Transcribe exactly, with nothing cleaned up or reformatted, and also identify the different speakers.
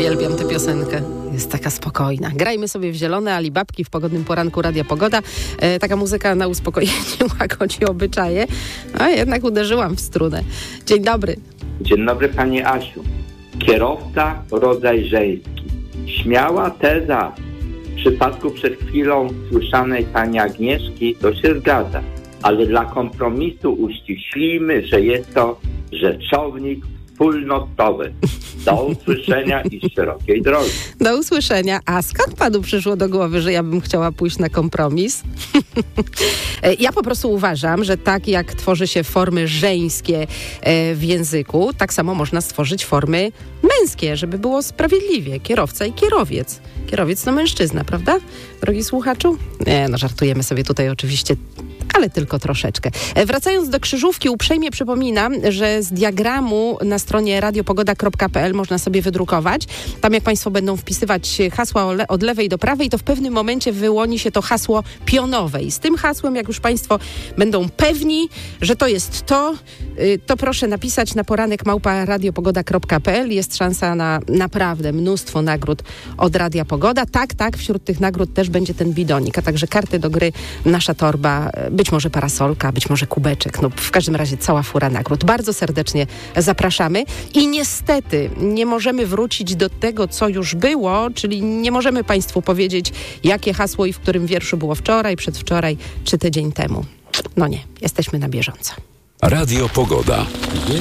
Speaker 1: Uwielbiam tę piosenkę. Jest taka spokojna. Grajmy sobie w zielone Alibabki w pogodnym poranku Radia Pogoda. E, taka muzyka na uspokojenie łagodzi obyczaje. A jednak uderzyłam w strunę. Dzień dobry.
Speaker 2: Dzień dobry Pani Asiu. Kierowca rodzaj żeński. Śmiała teza. W przypadku przed chwilą słyszanej Pani Agnieszki to się zgadza. Ale dla kompromisu uściślimy, że jest to rzeczownik wspólnotowy. Do usłyszenia i szerokiej drogi.
Speaker 1: Do usłyszenia. A skąd panu przyszło do głowy, że ja bym chciała pójść na kompromis? Ja po prostu uważam, że tak jak tworzy się formy żeńskie w języku, tak samo można stworzyć formy męskie, żeby było sprawiedliwie. Kierowca i kierowiec. Kierowiec to mężczyzna, prawda? Drogi słuchaczu? Nie, no żartujemy sobie tutaj oczywiście, ale tylko troszeczkę. Wracając do krzyżówki, uprzejmie przypominam, że z diagramu na stronie radiopogoda kropka pe el można sobie wydrukować. Tam jak Państwo będą wpisywać hasła od lewej do prawej, to w pewnym momencie wyłoni się to hasło pionowe. I z tym hasłem, jak już Państwo będą pewni, że to jest to, to proszę napisać na poranek małpa radiopogoda kropka pe el. Jest szansa na naprawdę mnóstwo nagród od Radia Pogoda. Tak, tak, wśród tych nagród też będzie ten bidonik, a także karty do gry, nasza torba, być może parasolka, być może kubeczek. No w każdym razie cała fura nagród. Bardzo serdecznie zapraszamy. I niestety nie możemy wrócić do tego, co już było, czyli nie możemy Państwu powiedzieć, jakie hasło i w którym wierszu było wczoraj, przedwczoraj czy tydzień temu. No nie, jesteśmy na bieżąco.
Speaker 3: Radio Pogoda.